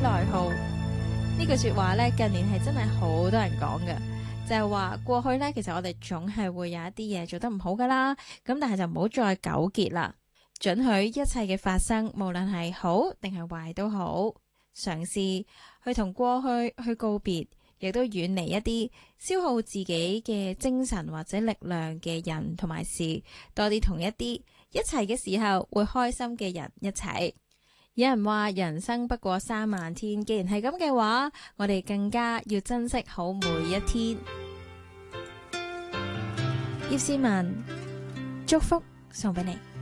內耗。呢句說話咧，近年係真係好多人講嘅，就係話過去咧，其實我哋總係會有一啲嘢做得唔好噶啦，咁但係就唔好再糾結啦，准許一切嘅發生，無論係好定係壞都好，嘗試去同過去去告別，亦都遠離一啲消耗自己嘅精神或者力量嘅人同埋事，多啲同一齊嘅時候會開心嘅人一齊。有人話人生不過3萬天，既然係咁嘅話，我哋更加要珍惜好每一天。葉倩文祝福送俾你。